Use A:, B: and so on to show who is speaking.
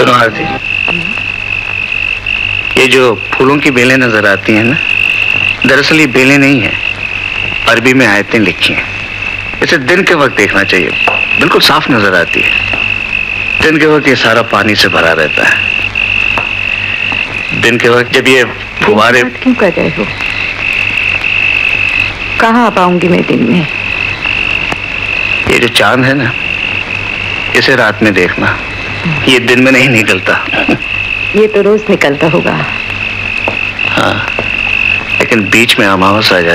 A: सुनो आरती, ये जो फूलों की बेलें नजर आती हैं ना, दरअसल ये बेलें नहीं है, अरबी में आयतें लिखी हैं। इसे दिन के वक्त देखना चाहिए, बिल्कुल साफ नजर आती है। दिन के वक्त ये सारा पानी से भरा रहता है। दिन के वक्त जब ये फुहारे...
B: क्यों कर रहे हो? कहाँ आ पाऊंगी मैं दिन में?
A: ये जो चांद है ना, इसे रात में देखना, ये दिन में नहीं निकलता।
B: ये तो रोज निकलता होगा।
A: हाँ, लेकिन बीच में अमावस आ जाती है।